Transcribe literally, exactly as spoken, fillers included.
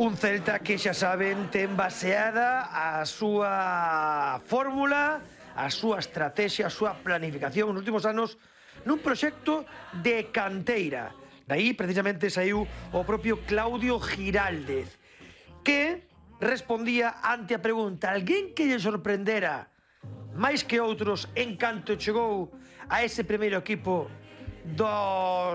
Un Celta que, xa saben, ten baseada a súa fórmula, a súa estrategia, a súa planificación nos últimos anos nun proxecto de canteira. Daí, precisamente, saiu o propio Claudio Giraldez, que respondía ante a pregunta: alguén que lle sorprendera máis que outros en canto chegou a ese primeiro equipo do